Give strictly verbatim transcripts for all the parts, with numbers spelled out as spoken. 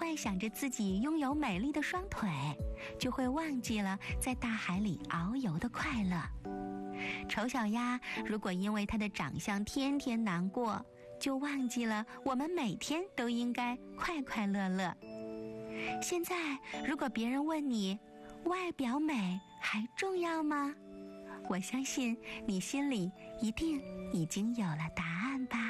幻想着自己拥有美丽的双腿，就会忘记了在大海里遨游的快乐。丑小鸭如果因为它的长相天天难过，就忘记了我们每天都应该快快乐乐。现在如果别人问你，外表美还重要吗？我相信你心里一定已经有了答案吧。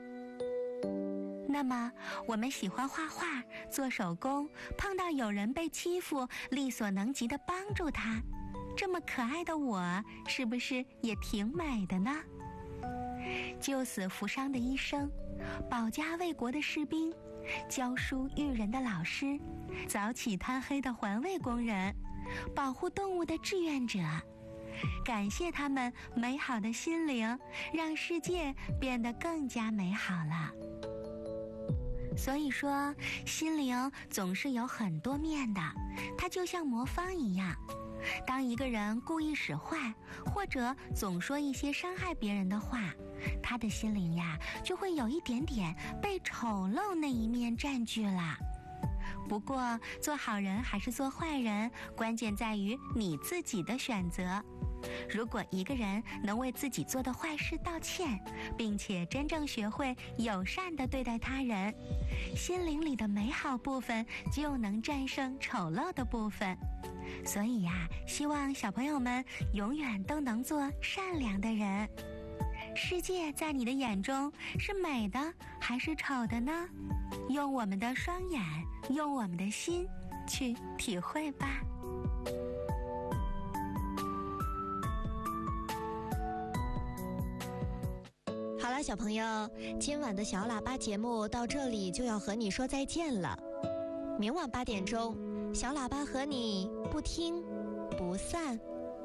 那么我们喜欢画画、做手工，碰到有人被欺负，力所能及地帮助他，这么可爱的我，是不是也挺美的呢？救死扶伤的医生，保家卫国的士兵，教书育人的老师，早起贪黑的环卫工人，保护动物的志愿者，感谢他们美好的心灵，让世界变得更加美好了。所以说，心灵总是有很多面的，它就像魔方一样。当一个人故意使坏，或者总说一些伤害别人的话，他的心灵呀，就会有一点点被丑陋那一面占据了。不过，做好人还是做坏人，关键在于你自己的选择。如果一个人能为自己做的坏事道歉，并且真正学会友善地对待他人，心灵里的美好部分就能战胜丑陋的部分。所以呀，希望小朋友们永远都能做善良的人。世界在你的眼中是美的还是丑的呢？用我们的双眼，用我们的心去体会吧。 好了，小朋友，今晚的小喇叭节目到这里就要和你说再见了。明晚八点钟，小喇叭和你不听不散。